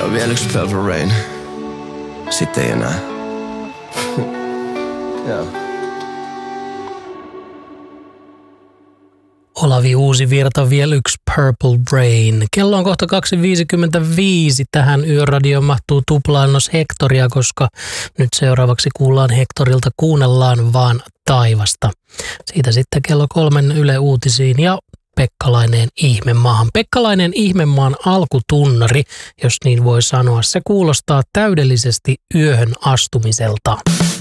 Ja vielä yksi Purple Rain. Sitten ei enää. Joo. Olavi Uusivirta, vielä yksi Purple Rain. Kello on kohta 2.55. Tähän Yöradioon mahtuu tuplaannos Hectoria, koska nyt seuraavaksi kuullaan Hectorilta Kuunnellaan vaan taivasta. Siitä sitten kello 3 Yle Uutisiin ja Pekkalainen Ihmemaahan. Pekkalainen Ihmemaan alkutunnari, jos niin voi sanoa. Se kuulostaa täydellisesti yöhön astumiselta.